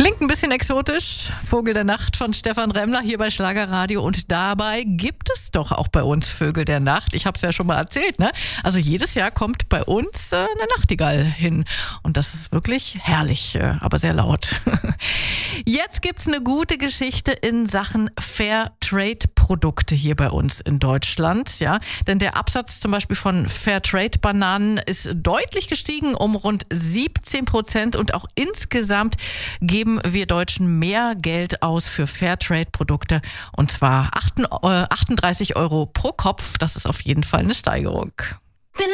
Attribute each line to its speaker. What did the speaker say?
Speaker 1: Klingt ein bisschen exotisch. Vogel der Nacht von Stefan Remmler hier bei Schlagerradio. Und dabei gibt es doch auch bei uns Vögel der Nacht. Ich habe es ja schon mal erzählt, ne? Also jedes Jahr kommt bei uns eine Nachtigall hin. Und das ist wirklich herrlich, aber sehr laut. Jetzt gibt's eine gute Geschichte in Sachen Fairtrade-Produkte hier bei uns in Deutschland. Ja? Denn der Absatz zum Beispiel von Fairtrade-Bananen ist deutlich gestiegen um rund 17%. Und auch insgesamt geben wir Deutschen mehr Geld aus für Fairtrade-Produkte. Und zwar 38 € pro Kopf. Das ist auf jeden Fall eine Steigerung.